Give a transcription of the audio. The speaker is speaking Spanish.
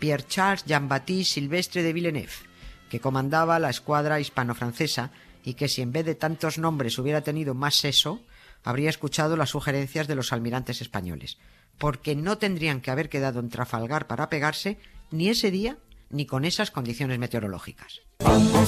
Pierre-Charles Jean-Baptiste Silvestre de Villeneuve, que comandaba la escuadra hispano-francesa y que si en vez de tantos nombres hubiera tenido más seso, habría escuchado las sugerencias de los almirantes españoles, porque no tendrían que haber quedado en Trafalgar para pegarse ni ese día ni con esas condiciones meteorológicas.